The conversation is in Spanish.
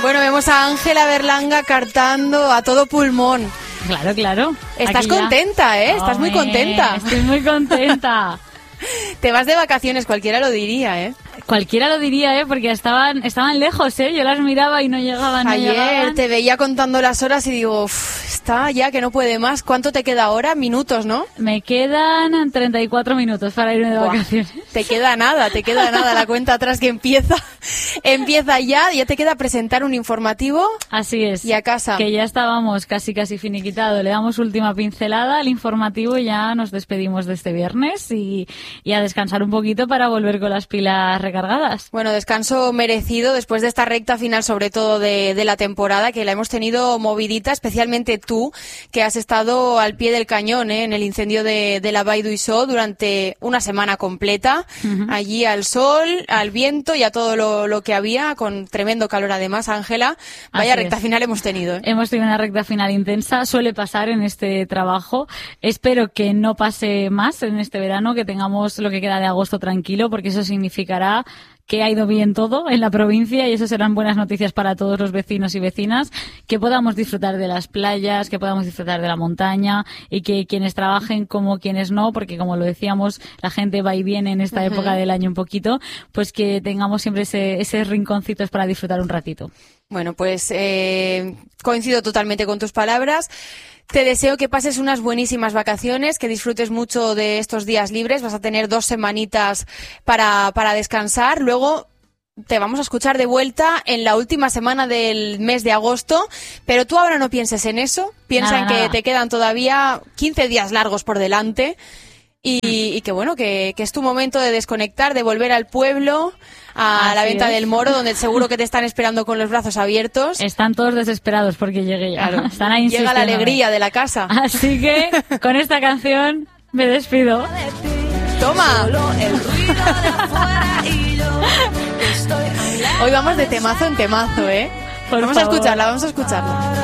Bueno, vemos a Ángela Berlanga cantando a todo pulmón. Claro, claro. Estás contenta, ¿eh? Estás muy contenta. Estoy muy contenta. Te vas de vacaciones, cualquiera lo diría, ¿eh? Cualquiera lo diría, porque estaban lejos, Yo las miraba y no llegaban. Ayer te veía contando las horas y digo, está ya que no puede más. ¿Cuánto te queda ahora? Minutos, ¿no? Me quedan 34 minutos para irme de vacaciones. Te queda nada. La cuenta atrás que empieza ya te queda presentar un informativo. Así es. Y a casa. Que ya estábamos casi finiquitado. Le damos última pincelada al informativo y ya nos despedimos de este viernes y a descansar un poquito para volver con las pilas recargadas. Bueno, descanso merecido después de esta recta final, sobre todo de la temporada, que la hemos tenido movidita, especialmente tú, que has estado al pie del cañón, en el incendio de la Vall d'Uixó durante una semana completa, allí al sol, al viento y a todo lo que había, con tremendo calor además, Ángela. Vaya recta final hemos tenido. Hemos tenido una recta final intensa, suele pasar en este trabajo. Espero que no pase más en este verano, que tengamos lo que queda de agosto tranquilo, porque eso significará que ha ido bien todo en la provincia y eso serán buenas noticias para todos los vecinos y vecinas, que podamos disfrutar de las playas, que podamos disfrutar de la montaña y que quienes trabajen como quienes no, porque como lo decíamos, la gente va y viene en esta época del año un poquito, pues que tengamos siempre ese rinconcitos para disfrutar un ratito. Bueno, pues coincido totalmente con tus palabras. Te deseo que pases unas buenísimas vacaciones, que disfrutes mucho de estos días libres. Vas a tener 2 semanitas para descansar. Luego te vamos a escuchar de vuelta en la última semana del mes de agosto, pero tú ahora no pienses en eso. Piensa en que te quedan todavía 15 días largos por delante y que bueno, que es tu momento de desconectar, de volver al pueblo, a la venta del Moro, donde seguro que te están esperando con los brazos abiertos. Están todos desesperados porque llegue ya. Claro. Están ahí llega la alegría de la casa. Así que con esta canción me despido. ¡Toma! Hoy vamos de temazo en temazo, ¿eh? Vamos a escucharla.